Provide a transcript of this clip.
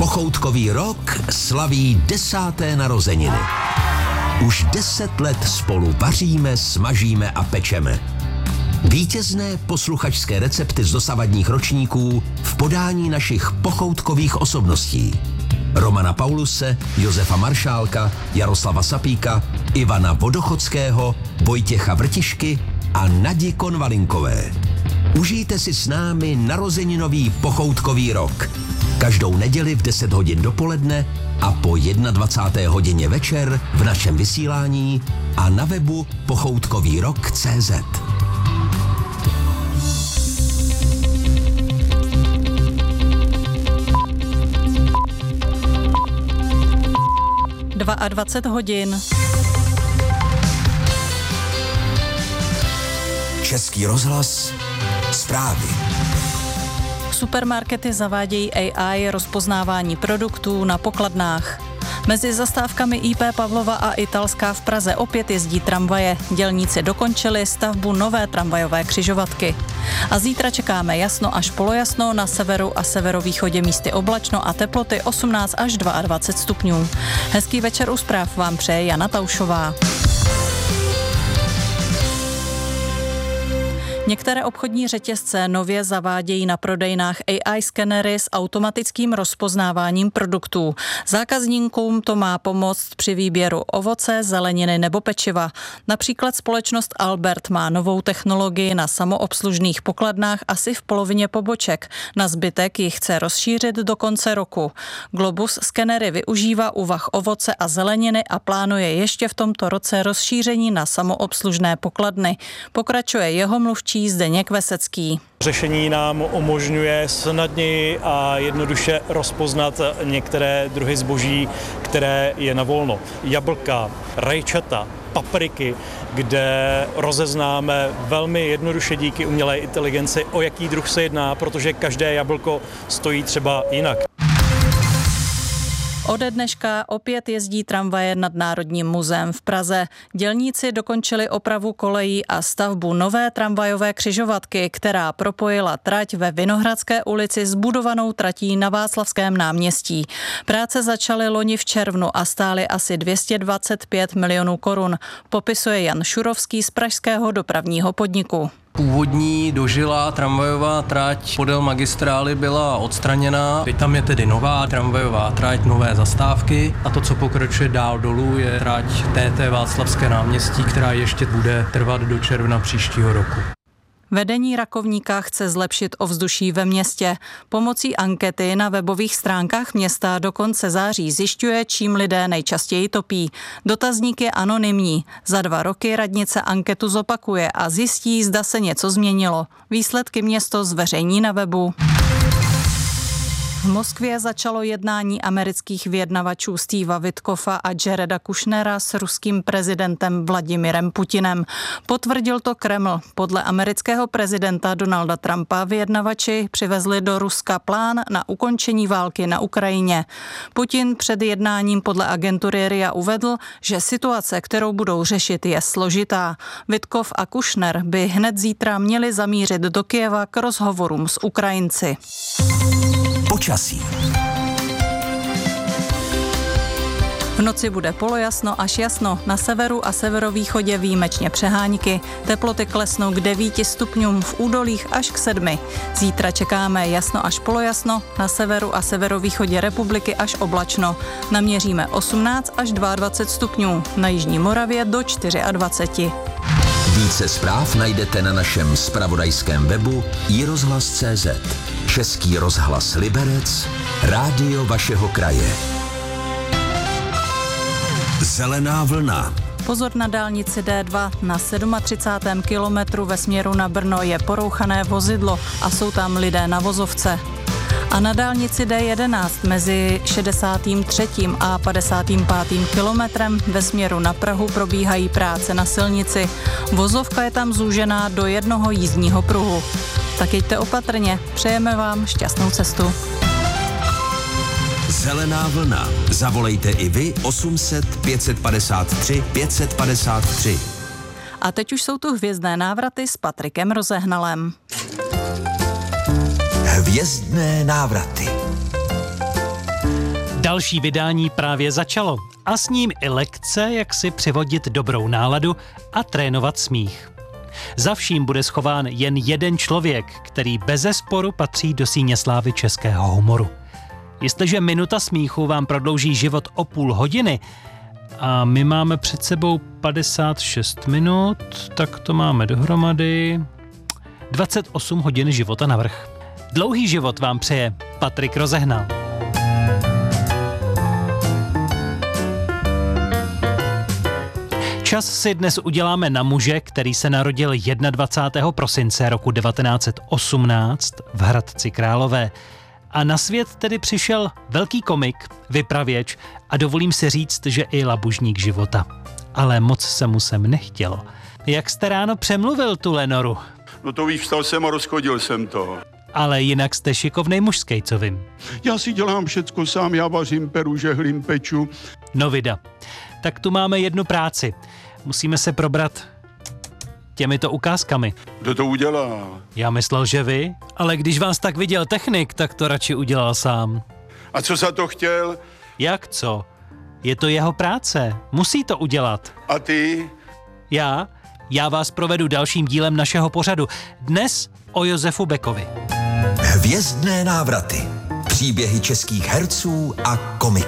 Pochoutkový rok slaví 10. narozeniny. Už 10 let spolu vaříme, smažíme a pečeme. Vítězné posluchačské recepty z dosavadních ročníků v podání našich pochoutkových osobností. Romana Pauluse, Josefa Maršálka, Jaroslava Sapíka, Ivana Vodochodského, Vojtěcha Vrtišky a Nadi Konvalinkové. Užijte si s námi narozeninový pochoutkový rok. Každou neděli v 10 hodin dopoledne a po 21. hodině večer v našem vysílání a na webu pochoutkovýrok.cz. A 20 hodin. Český rozhlas, zprávy. Supermarkety zavádějí AI rozpoznávání produktů na pokladnách. Mezi zastávkami IP Pavlova a Italská v Praze opět jezdí tramvaje. Dělníci dokončili stavbu nové tramvajové křižovatky. A zítra čekáme jasno až polojasno, na severu a severovýchodě místy oblačno a teploty 18 až 22 stupňů. Hezký večer u zpráv vám přeje Jana Taušová. Některé obchodní řetězce nově zavádějí na prodejnách AI skenery s automatickým rozpoznáváním produktů. Zákazníkům to má pomoct při výběru ovoce, zeleniny nebo pečiva. Například společnost Albert má novou technologii na samoobslužných pokladnách asi v polovině poboček. Na zbytek ji chce rozšířit do konce roku. Globus skenery využívá u vah ovoce a zeleniny a plánuje ještě v tomto roce rozšíření na samoobslužné pokladny. Pokračuje jeho mluvčí Zdeněk Vesecký. Řešení nám umožňuje snadněji a jednoduše rozpoznat některé druhy zboží, které je na volno. Jablka, rajčata, papriky, kde rozeznáme velmi jednoduše díky umělé inteligenci, o jaký druh se jedná, protože každé jablko stojí třeba jinak. Ode dneška opět jezdí tramvaje nad Národním muzeem v Praze. Dělníci dokončili opravu kolejí a stavbu nové tramvajové křižovatky, která propojila trať ve Vinohradské ulici s budovanou tratí na Václavském náměstí. Práce začaly loni v červnu a stály asi 225 milionů korun, popisuje Jan Šurovský z pražského dopravního podniku. Původní dožilá tramvajová trať podél magistrály byla odstraněna. Teď tam je tedy nová tramvajová trať, nové zastávky a to, co pokračuje dál dolů, je trať TT Václavské náměstí, která ještě bude trvat do června příštího roku. Vedení Rakovníka chce zlepšit ovzduší ve městě. Pomocí ankety na webových stránkách města do konce září zjišťuje, čím lidé nejčastěji topí. Dotazník je anonymní. Za 2 roky radnice anketu zopakuje a zjistí, zda se něco změnilo. Výsledky město zveřejní na webu. V Moskvě začalo jednání amerických vyjednavačů Steva Witkoffa a Jareda Kushnera s ruským prezidentem Vladimirem Putinem. Potvrdil to Kreml. Podle amerického prezidenta Donalda Trumpa vyjednavači přivezli do Ruska plán na ukončení války na Ukrajině. Putin před jednáním podle agentury RIA uvedl, že situace, kterou budou řešit, je složitá. Witkov a Kushner by hned zítra měli zamířit do Kyjeva k rozhovorům s Ukrajinci. Počasí. V noci bude polojasno až jasno, na severu a severovýchodě výjimečně přehánky. Teploty klesnou k 9 stupňům, v údolích až k 7. Zítra čekáme jasno až polojasno, na severu a severovýchodě republiky až oblačno. Naměříme 18 až 22 stupňů, na jižní Moravě do 24. Více zpráv najdete na našem zpravodajském webu iRozhlas.cz. Český rozhlas Liberec, rádio vašeho kraje. Zelená vlna. Pozor na dálnici D2. Na 37. kilometru ve směru na Brno je porouchané vozidlo a jsou tam lidé na vozovce. A na dálnici D11 mezi 63. a 55. kilometrem ve směru na Prahu probíhají práce na silnici. Vozovka je tam zúžená do jednoho jízdního pruhu. Tak jeďte opatrně, přejeme vám šťastnou cestu. Zelená vlna. Zavolejte i vy 800 553 553. A teď už jsou tu hvězdné návraty s Patrikem Hvězdné návraty. Další vydání právě začalo a s ním i lekce, jak si přivodit dobrou náladu a trénovat smích. Za vším bude schován jen jeden člověk, který bezesporu patří do síně slávy českého humoru. Jestliže minuta smíchu vám prodlouží život o půl hodiny a my máme před sebou 56 minut, tak to máme dohromady 28 hodin života navrch. Dlouhý život vám přeje Patrik Rozehnal. Čas si dnes uděláme na muže, který se narodil 21. prosince roku 1918 v Hradci Králové. A na svět tedy přišel velký komik, vypravěč a dovolím si říct, že i labužník života. Ale moc se mu sem nechtělo. Jak jste ráno přemluvil tu Lenoru? No to víš, vstal jsem a rozchodil jsem to. Ale jinak jste šikovnej muž, co vím. Já si dělám všecko sám, já vařím, peru, žehlím, peču. No vida. Tak tu máme jednu práci. Musíme se probrat těmito ukázkami. Kdo to udělá? Já myslel, že vy, ale když vás tak viděl technik, tak to radši udělal sám. A co za to chtěl? Jak co? Je to jeho práce. Musí to udělat. A ty? Já vás provedu dalším dílem našeho pořadu. Dnes o Josefu Bekovi. Hvězdné návraty. Příběhy českých herců a komiků.